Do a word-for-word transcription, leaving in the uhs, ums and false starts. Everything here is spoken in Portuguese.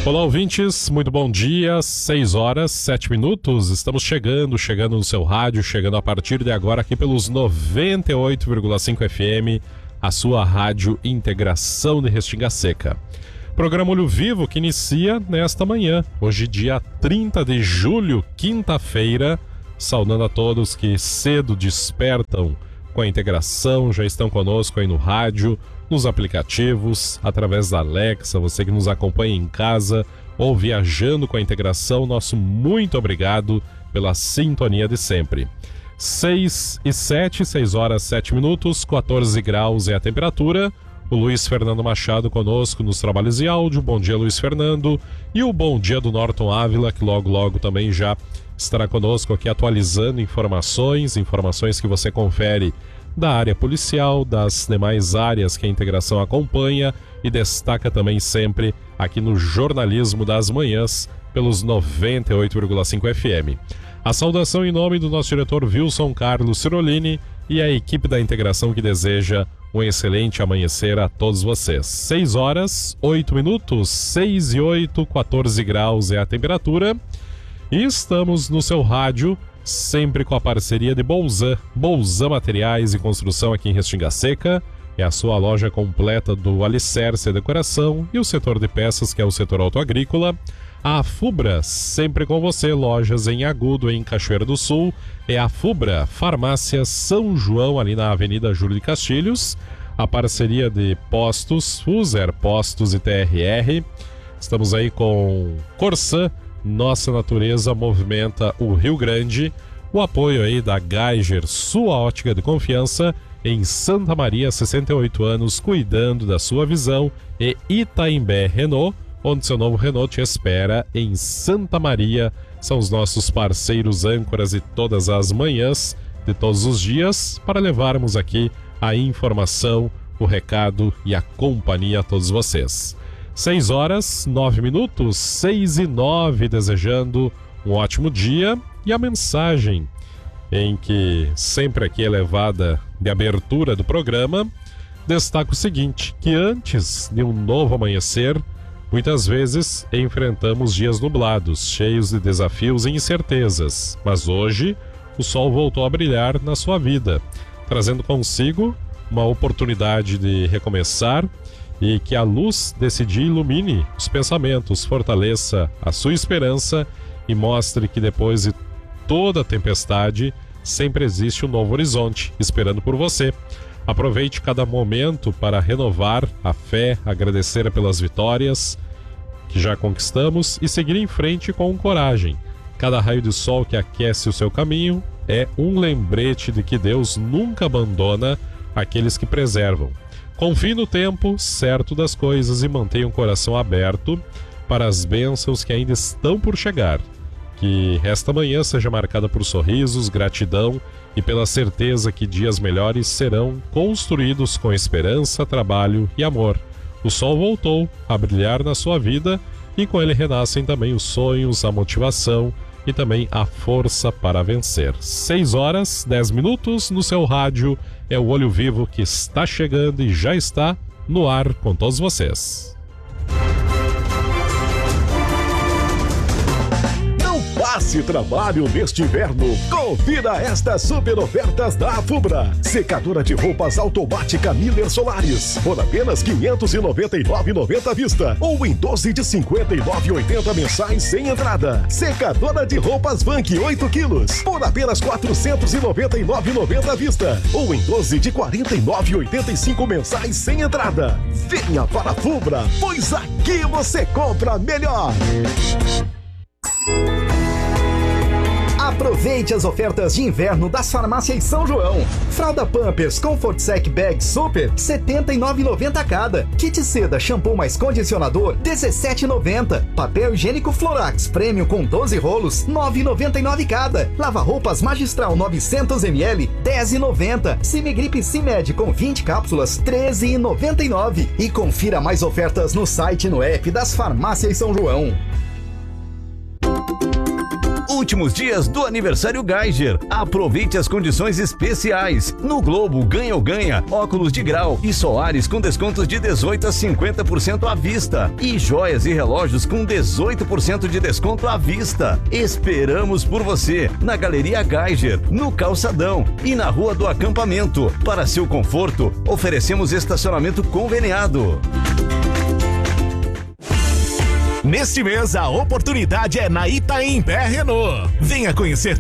Olá, ouvintes, muito bom dia, seis horas, sete minutos, estamos chegando, chegando no seu rádio, chegando a partir de agora aqui pelos noventa e oito vírgula cinco F M, a sua rádio Integração de Restinga Seca. Programa Olho Vivo que inicia nesta manhã, hoje dia trinta de julho, quinta-feira, saudando a todos que cedo despertam com a integração, já estão conosco aí no rádio, nos aplicativos, através da Alexa, você que nos acompanha em casa ou viajando com a integração, nosso muito obrigado pela sintonia de sempre. seis e sete, seis horas, sete minutos, quatorze graus é a temperatura. O Luiz Fernando Machado conosco nos trabalhos de áudio. Bom dia, Luiz Fernando. E o bom dia do Norton Ávila, que logo, logo também já estará conosco aqui atualizando informações, informações que você confere da área policial, das demais áreas que a integração acompanha e destaca também sempre aqui no Jornalismo das Manhãs, pelos noventa e oito vírgula cinco F M. A saudação em nome do nosso diretor Wilson Carlos Cirolini e a equipe da integração que deseja um excelente amanhecer a todos vocês. seis horas, oito minutos, seis e oito, quatorze graus é a temperatura. E estamos no seu rádio, sempre com a parceria de Bolzan. Bolzan Materiais e Construção aqui em Restinga Seca. É a sua loja completa do alicerce e decoração e o setor de peças, que é o setor autoagrícola. A Fubra, sempre com você, lojas em Agudo, em Cachoeira do Sul. É a Fubra, Farmácia São João, ali na Avenida Júlio de Castilhos. A parceria de Postos, User Postos e T R R. Estamos aí com Corsã, Nossa Natureza Movimenta o Rio Grande. O apoio aí da Geiger, sua ótica de confiança, em Santa Maria, sessenta e oito anos, cuidando da sua visão. E Itaimbé Renault, onde seu novo Renault te espera em Santa Maria. São os nossos parceiros âncoras de todas as manhãs, de todos os dias, para levarmos aqui a informação, o recado e a companhia a todos vocês. seis horas, nove minutos, seis e nove, desejando um ótimo dia. E a mensagem em que sempre aqui é levada de abertura do programa, destaca o seguinte, que antes de um novo amanhecer, muitas vezes enfrentamos dias nublados, cheios de desafios e incertezas, mas hoje o sol voltou a brilhar na sua vida, trazendo consigo uma oportunidade de recomeçar e que a luz desse dia ilumine os pensamentos, fortaleça a sua esperança e mostre que depois de toda a tempestade sempre existe um novo horizonte esperando por você. Aproveite cada momento para renovar a fé, agradecer pelas vitórias que já conquistamos e seguir em frente com coragem. Cada raio de sol que aquece o seu caminho é um lembrete de que Deus nunca abandona aqueles que preservam. Confie no tempo certo das coisas e mantenha o coração aberto para as bênçãos que ainda estão por chegar. Que esta manhã seja marcada por sorrisos, gratidão e pela certeza que dias melhores serão construídos com esperança, trabalho e amor. O sol voltou a brilhar na sua vida e com ele renascem também os sonhos, a motivação e também a força para vencer. seis horas, dez minutos no seu rádio. É o Olho Vivo que está chegando e já está no ar com todos vocês. Passe trabalho neste inverno. Confira estas super ofertas da Fubra. Secadora de roupas automática Miller Solaris por apenas quinhentos e noventa e nove reais e noventa centavos à vista ou em doze de cinquenta e nove reais e oitenta centavos mensais sem entrada. Secadora de roupas Vank oito quilos por apenas quatrocentos e noventa e nove reais e noventa centavos à vista ou em doze de quarenta e nove reais e oitenta e cinco centavos mensais sem entrada. Venha para a Fubra, pois aqui você compra melhor. Aproveite as ofertas de inverno das farmácias São João. Fralda Pampers Comfort Sec Bag Super, setenta e nove reais e noventa centavos cada. Kit seda shampoo mais condicionador, dezessete reais e noventa centavos. Papel higiênico Florax Premium com doze rolos, nove reais e noventa e nove centavos cada. Lava-roupas Magistral novecentos mililitros, dez reais e noventa centavos. Simegripe Simed com vinte cápsulas, treze reais e noventa e nove centavos. E confira mais ofertas no site e no app das farmácias São João. Últimos dias do aniversário Geiger. Aproveite as condições especiais. No Globo, ganha ou ganha, óculos de grau e Soares com descontos de dezoito a cinquenta por cento à vista. E joias e relógios com dezoito por cento de desconto à vista. Esperamos por você na Galeria Geiger, no Calçadão e na Rua do Acampamento. Para seu conforto, oferecemos estacionamento conveniado. Neste mês, a oportunidade é na Itaim Pé Renault. Venha conhecer